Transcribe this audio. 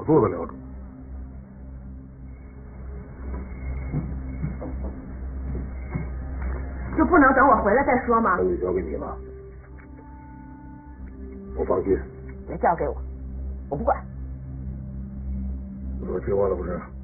做得了主。 就不能等我回来再说吗？ 那就交给你了，我放心。 别交给我，我不管。 我说听话了不是？